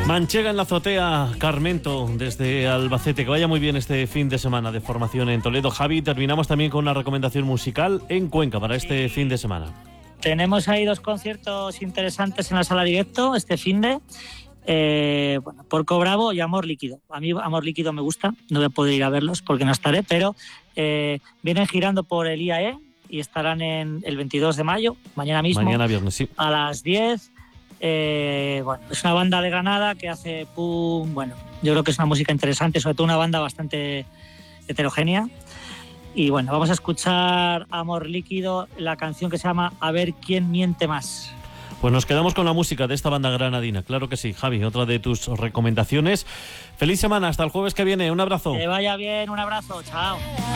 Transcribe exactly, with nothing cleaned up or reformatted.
Manchega en la azotea, Carmento desde Albacete. Que vaya muy bien este fin de semana de formación en Toledo. Javi, terminamos también con una recomendación musical en Cuenca para este fin de semana. Tenemos ahí dos conciertos interesantes en la sala directo este fin de eh, bueno, Porco Bravo y Amor Líquido. A mí Amor Líquido me gusta, no voy a poder ir a verlos porque no estaré, pero eh, vienen girando por el I A E y estarán en el veintidós de mayo, mañana mismo, mañana viernes, sí, a las diez. Eh, bueno, es una banda de Granada que hace pum, bueno, yo creo que es una música interesante, sobre todo una banda bastante heterogénea. Y bueno, vamos a escuchar Amor Líquido, la canción que se llama A ver quién miente más. Pues nos quedamos con la música de esta banda granadina, claro que sí. Javi, otra de tus recomendaciones. Feliz semana, hasta el jueves que viene, un abrazo. Que vaya bien, un abrazo, chao.